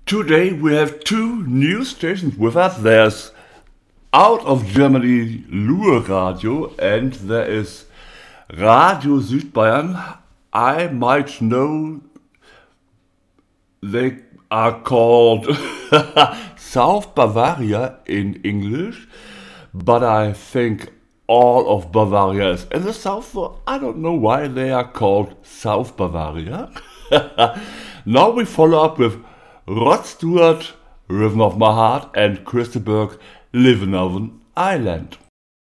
Today we have two new stations with us. There's out of Germany Lure Radio and there is Radio Südbayern. I might know they are called South Bavaria in English, but I think all of Bavaria is in the south, so I don't know why they are called South Bavaria. Now we follow up with Rod Stewart, Rhythm of My Heart, and Christa Burke, Living on an Island.